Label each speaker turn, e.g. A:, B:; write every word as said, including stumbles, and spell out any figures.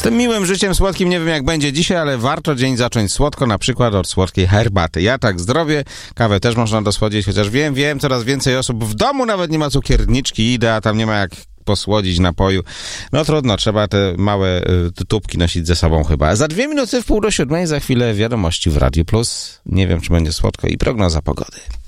A: tym miłym życiem słodkim nie wiem jak będzie dzisiaj, ale warto dzień zacząć słodko, na przykład od słodkiej herbaty. Ja tak zdrowie, kawę też można dosłodzić, chociaż wiem, wiem, coraz więcej osób w domu nawet nie ma cukierniczki, idę, a tam nie ma jak posłodzić napoju. No trudno, trzeba te małe y, tubki nosić ze sobą chyba. Za dwie minuty w pół do siódmej, za chwilę wiadomości w Radiu Plus. Nie wiem, czy będzie słodko i prognoza pogody.